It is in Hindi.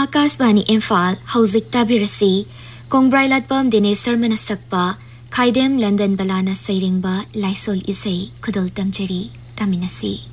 आकाशवाणी इम्फाल हौजिक ताबिरसी कोंग्ब्राइलाटपम दिनेश शर्मा सकपा खाइदेम लंदन बलाना सैरिंगबा लाइसोल इसै खुदल तमजरी तमिनसी